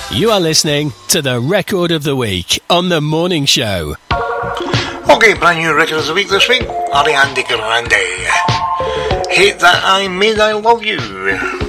You are listening to the Record of the Week on The Morning Show. Okay, brand new Record of the Week this week, Ariana Grande. Hate That I Made I Love You.